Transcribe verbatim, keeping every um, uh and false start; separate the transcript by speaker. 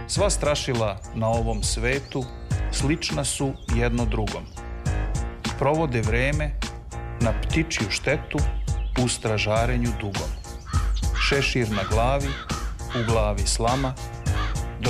Speaker 1: Sva strašila na ovom svetu slična su jedno drugom. Provode vreme na ptičju štetu u stražarenju dugom. Šešir na glavi, u glavi slama,